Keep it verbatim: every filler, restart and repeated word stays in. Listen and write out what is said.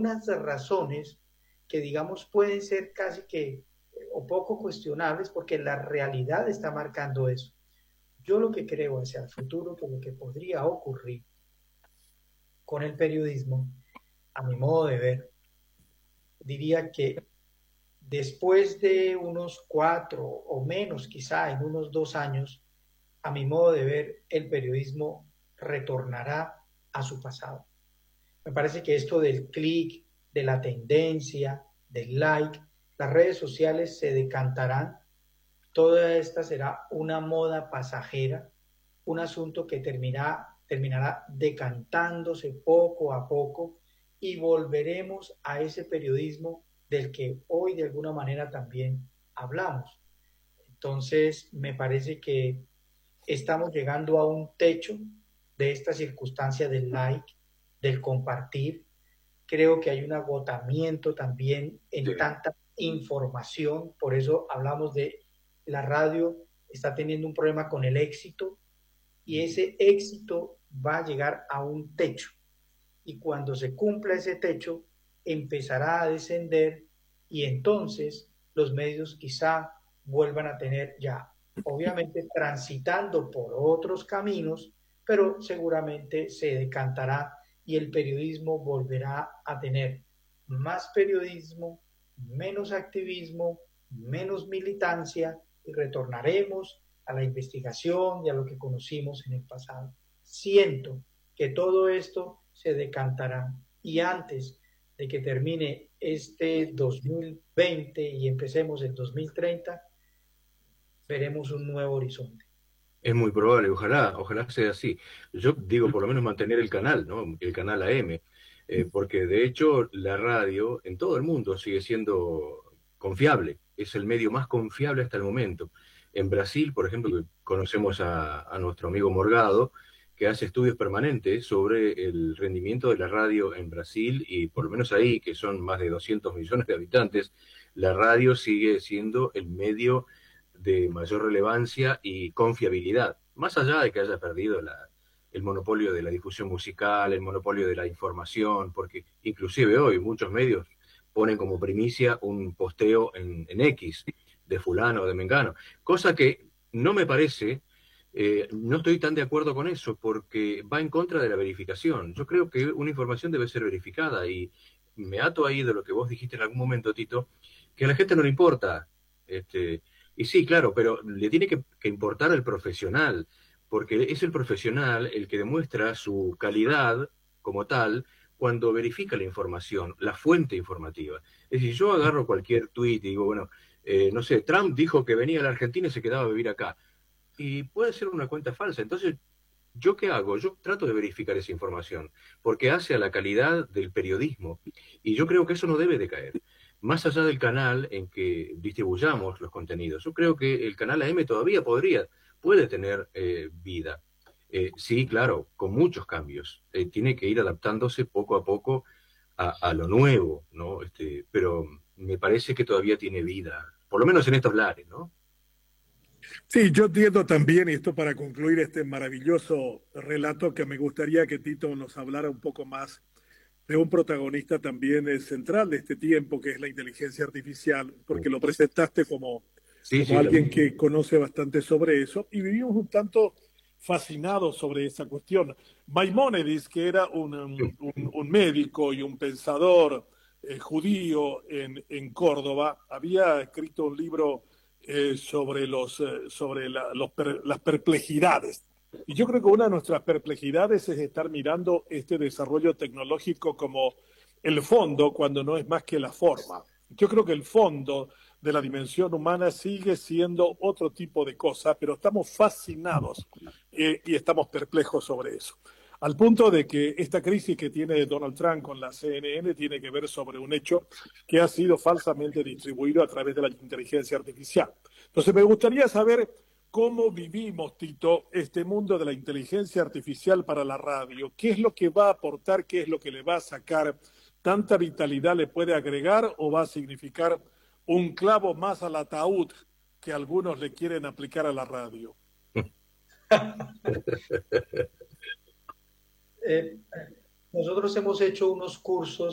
unas razones que, digamos, pueden ser casi que o poco cuestionables porque la realidad está marcando eso. Yo lo que creo hacia el futuro, que lo que podría ocurrir con el periodismo, a mi modo de ver, diría que después de unos cuatro o menos, quizá en unos dos años, a mi modo de ver, el periodismo retornará a su pasado. Me parece que esto del clic, de la tendencia, del like, las redes sociales se decantarán. Toda esta será una moda pasajera, un asunto que terminará, terminará decantándose poco a poco y volveremos a ese periodismo del que hoy de alguna manera también hablamos. Entonces, me parece que estamos llegando a un techo de esta circunstancia del like, del compartir. Creo que hay un agotamiento también Sí. en tanta información, por eso hablamos de la radio está teniendo un problema con el éxito y ese éxito va a llegar a un techo y cuando se cumpla ese techo empezará a descender y entonces los medios quizá vuelvan a tener ya, obviamente transitando por otros caminos, pero seguramente se decantará y el periodismo volverá a tener más periodismo, menos activismo, menos militancia y retornaremos a la investigación y a lo que conocimos en el pasado. Siento que todo esto se decantará y antes de que termine este dos mil veinte y empecemos el dos mil treinta, veremos un nuevo horizonte. Es muy probable, ojalá, ojalá sea así. Yo digo, por lo menos mantener el canal, ¿no? El canal A M, eh, porque de hecho la radio en todo el mundo sigue siendo confiable, es el medio más confiable hasta el momento. En Brasil, por ejemplo, que conocemos a, a nuestro amigo Morgado, que hace estudios permanentes sobre el rendimiento de la radio en Brasil y por lo menos ahí, que son más de doscientos millones de habitantes, la radio sigue siendo el medio de mayor relevancia y confiabilidad, más allá de que haya perdido la, el monopolio de la difusión musical, el monopolio de la información, porque inclusive hoy muchos medios ponen como primicia un posteo en, en X de fulano o de mengano, cosa que no me parece, eh, no estoy tan de acuerdo con eso, porque va en contra de la verificación. Yo creo que una información debe ser verificada y me ato ahí de lo que vos dijiste en algún momento, Tito, que a la gente no le importa este, y sí, claro, pero le tiene que, que importar al profesional, porque es el profesional el que demuestra su calidad como tal cuando verifica la información, la fuente informativa. Es decir, yo agarro cualquier tuit y digo, bueno, eh, no sé, Trump dijo que venía a la Argentina y se quedaba a vivir acá. Y puede ser una cuenta falsa. Entonces, ¿yo qué hago? Yo trato de verificar esa información, porque hace a la calidad del periodismo. Y yo creo que eso no debe de caer. Más allá del canal en que distribuyamos los contenidos, yo creo que el canal A M todavía podría, puede tener eh, vida. Eh, sí, claro, con muchos cambios. Eh, tiene que ir adaptándose poco a poco a, a lo nuevo, ¿no? Este, pero me parece que todavía tiene vida, por lo menos en estos lares, ¿no? Sí, yo entiendo también, y esto para concluir este maravilloso relato, que me gustaría que Tito nos hablara un poco más de un protagonista también eh, central de este tiempo, que es la inteligencia artificial, porque lo presentaste como, Sí, como sí, lo alguien mismo. que conoce bastante sobre eso, y vivimos un tanto fascinados sobre esa cuestión. Maimónides, que era un, um, un, un médico y un pensador eh, judío en, en Córdoba, había escrito un libro eh, sobre, los, eh, sobre la, los per, las perplejidades. Y yo creo que una de nuestras perplejidades es estar mirando este desarrollo tecnológico como el fondo cuando no es más que la forma. Yo creo que el fondo de la dimensión humana sigue siendo otro tipo de cosa, pero estamos fascinados eh, y estamos perplejos sobre eso. Al punto de que esta crisis que tiene Donald Trump con la C N N tiene que ver sobre un hecho que ha sido falsamente distribuido a través de la inteligencia artificial. Entonces me gustaría saber cómo vivimos, Tito, este mundo de la inteligencia artificial para la radio. ¿Qué es lo que va a aportar? ¿Qué es lo que le va a sacar? ¿Tanta vitalidad le puede agregar o va a significar un clavo más al ataúd que algunos le quieren aplicar a la radio? eh, Nosotros hemos hecho unos cursos